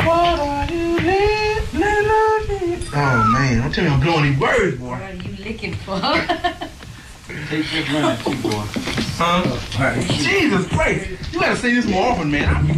What are you looking? Oh man, don't tell me I'm blowing these words, boy. What are you licking for? Take that line too, boy. Huh? Jesus Christ. You gotta say this more often, man.